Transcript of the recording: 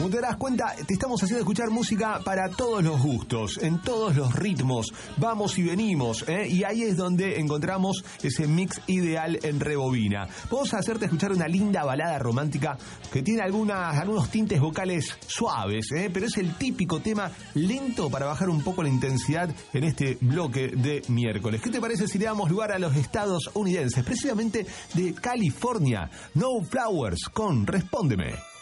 Como te darás cuenta, te estamos haciendo escuchar música para todos los gustos, en todos los ritmos, vamos y venimos, y ahí es donde encontramos ese mix ideal en Rebobina. Vamos a hacerte escuchar una linda balada romántica que tiene algunos tintes vocales suaves, pero es el típico tema lento para bajar un poco la intensidad en este bloque de miércoles. ¿Qué te parece si le damos lugar a los estadounidenses, precisamente de California? No Flowers con Respóndeme.